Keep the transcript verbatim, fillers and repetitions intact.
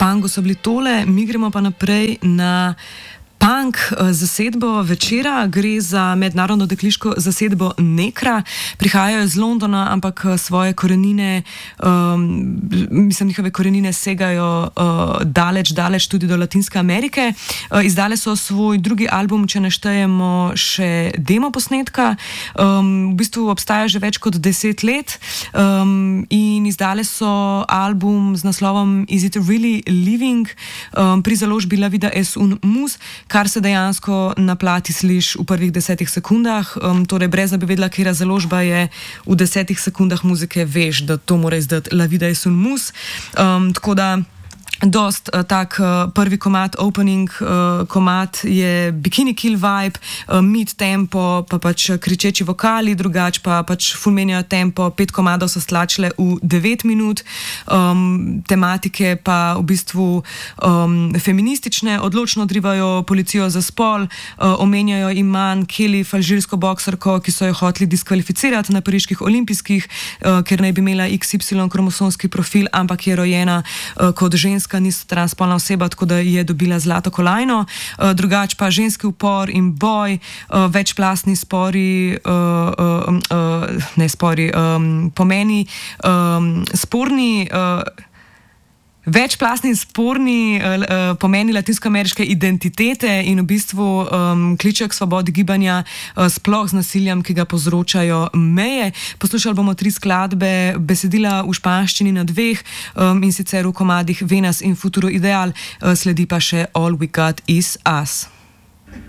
Pangu so bili tole, mi gremo pa naprej na punk zasedbo večera. Gre za mednarodno dekliško zasedbo Nekra. Prihajajo iz Londona, ampak svoje korenine, um, mislim, njihove korenine segajo uh, daleč, daleč tudi do Latinske Amerike. Uh, izdale so svoj drugi album, če ne štejemo še demo posnetka. Um, v bistvu obstaja že več kot deset let um, in izdale so album z naslovom Is It Really Living um, pri založbi La Vida es un mus, kar se dejansko na plati sliš v prvih desetih sekundah. Um, torej, brez da bi vedela, katera založba je, v desetih sekundah muzike veš, da to mora izdati La Vida es un mus. Um, tako da dost uh, tak uh, prvi komad, opening uh, komad je Bikini Kill vibe, uh, mid tempo, pa pač kričeči vokali, drugač pa pač ful menjajo tempo, pet komadov so stlačile v devet minut, um, tematike pa v bistvu um, feministične, odločno odrivajo policijo za spol, uh, omenjajo Iman Kelif, alžirsko bokserko, ki so jo hoteli diskvalificirati na pariških olimpijskih, uh, ker naj bi imela iks ipsilon kromosomski profil, ampak je rojena uh, kot ženska, ni transspolna oseba, tako da je dobila zlato kolajno. Uh, drugač pa ženski upor in boj, uh, večplastni spori, uh, uh, uh, ne spori, um, pomeni um, sporni, uh, večplastni sporni uh, pomeni latinskoameriške identitete in v bistvu um, kličejo k svobodi gibanja, uh, sploh z nasiljem, ki ga povzročajo meje. Poslušali bomo tri skladbe, besedila v španščini na dveh um, in sicer v komadih Venas in Futuro Ideal, uh, sledi pa še All We Got Is Us.